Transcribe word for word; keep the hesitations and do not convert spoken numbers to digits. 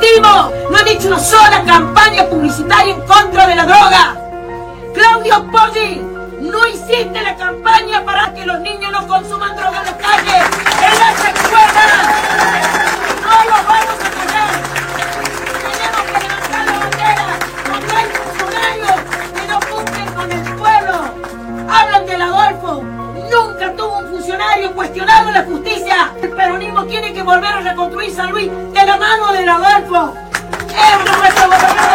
repetimos, no han hecho una sola campaña publicitaria en contra de la droga. Claudio Poggi, no hiciste la campaña para que los niños no consuman droga en las calles, en las escuelas. No los vamos a tener. Tenemos que levantar la bandera, porque hay funcionarios que no cumplen con el pueblo. Hablan del Adolfo. Nunca tuvo un funcionario cuestionado en la justicia. El peronismo tiene que volver a reconstruir San Luis de la mano del Adolfo. ¡Es nuestro gobernador!